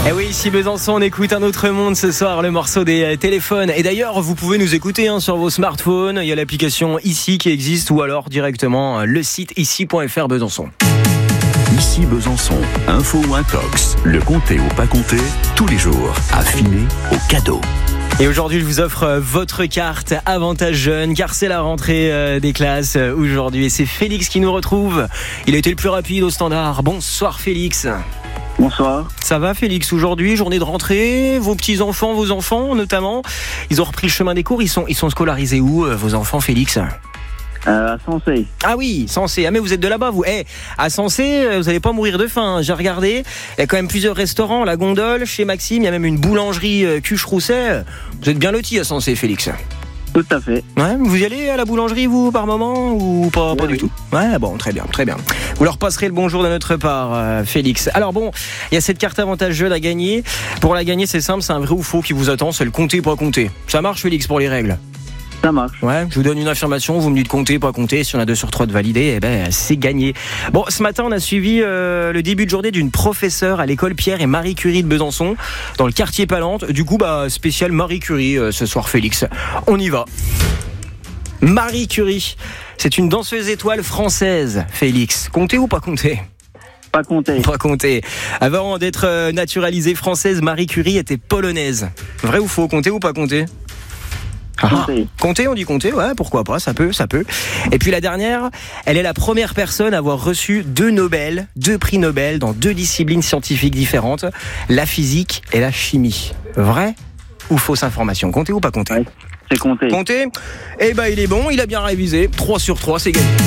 Et oui, ici Besançon, on écoute un autre monde ce soir, le morceau des téléphones. Et d'ailleurs, vous pouvez nous écouter sur vos smartphones. Il y a l'application Ici qui existe ou alors directement le site ici.fr Besançon. Ici Besançon, info ou intox, le compter ou pas compter, tous les jours, affiné au cadeau. Et aujourd'hui, je vous offre votre carte Avantage Jeune, car c'est la rentrée des classes aujourd'hui. Et c'est Félix qui nous retrouve. Il a été le plus rapide au standard. Bonsoir Félix. Bonsoir. Ça va Félix, aujourd'hui, journée de rentrée, vos petits-enfants, vos enfants notamment, ils ont repris le chemin des cours, ils sont scolarisés où vos enfants Félix ? À Sensé. Ah oui, Sensé. Ah mais vous êtes de là-bas vous. À Sensé, vous n'allez pas mourir de faim. J'ai regardé, il y a quand même plusieurs restaurants, la Gondole, chez Maxime, il y a même une boulangerie Cuche-Rousset. Vous êtes bien loti à Sensé Félix. Tout à fait. Ouais, vous y allez à la boulangerie vous par moment ou pas, oui, pas du tout. Ouais, bon, très bien, très bien. Vous leur passerez le bonjour de notre part, Félix. Alors bon, il y a cette carte Avantage Jeune à gagner. Pour la gagner, c'est simple, c'est un vrai ou faux qui vous attend, c'est le compter pas compter. Ça marche Félix pour les règles? Ça marche. Ouais, je vous donne une affirmation, vous me dites compter, pas compter. Si on a 2 sur 3 de validé, c'est gagné. Bon, ce matin, on a suivi le début de journée d'une professeure à l'école Pierre et Marie Curie de Besançon, dans le quartier Palante. Du coup, spécial Marie Curie ce soir, Félix. On y va. Marie Curie, c'est une danseuse étoile française, Félix. Compter ou pas compter ? Pas compter. Pas compter. Avant d'être naturalisée française, Marie Curie était polonaise. Vrai ou faux ? Compter ou pas compter ? Compter, on dit compter, ouais, pourquoi pas, ça peut. Et puis la dernière, elle est la première personne à avoir reçu 2 prix Nobel dans 2 disciplines scientifiques différentes, la physique et la chimie. Vrai ou fausse information ? Compter ou pas compter ? Ouais, c'est compter. Compter ? Il est bon, il a bien révisé. 3 sur 3, c'est gagné.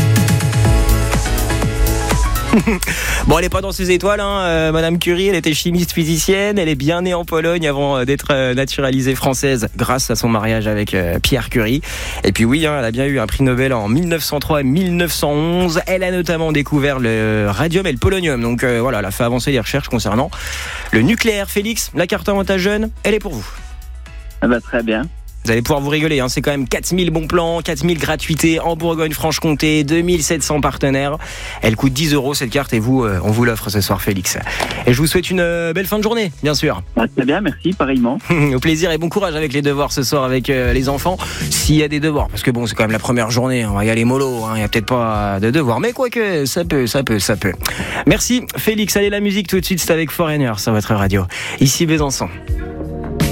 Bon, elle n'est pas dans ses étoiles, Madame Curie, elle était chimiste physicienne, elle est bien née en Pologne avant d'être naturalisée française grâce à son mariage avec Pierre Curie. Et puis oui, elle a bien eu un prix Nobel en 1903 et 1911. Elle a notamment découvert le radium et le polonium. Donc voilà, elle a fait avancer les recherches concernant le nucléaire. Félix, la carte Avantage Jeune, elle est pour vous. Très bien. Vous allez pouvoir vous régaler, c'est quand même 4000 bons plans, 4000 gratuités en Bourgogne-Franche-Comté, 2700 partenaires. Elle coûte 10 € cette carte et vous, on vous l'offre ce soir Félix. Et je vous souhaite une belle fin de journée, bien sûr. Très bien, merci, pareillement. Au plaisir et bon courage avec les devoirs ce soir avec les enfants, s'il y a des devoirs, parce que bon, c'est quand même la première journée, on va y aller mollo, il n'y a peut-être pas de devoirs, mais quoique, ça peut. Merci Félix, allez la musique tout de suite, c'est avec Foreigner sur votre radio, ici Besançon.